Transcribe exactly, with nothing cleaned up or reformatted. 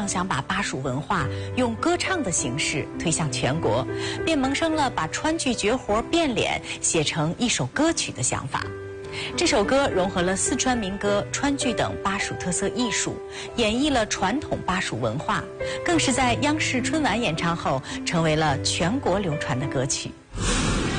上想把巴蜀文化用歌唱的形式推向全国，便萌生了把川剧绝活变脸写成一首歌曲的想法。这首歌融合了四川民歌、川剧等巴蜀特色艺术，演绎了传统巴蜀文化，更是在央视春晚演唱后成为了全国流传的歌曲。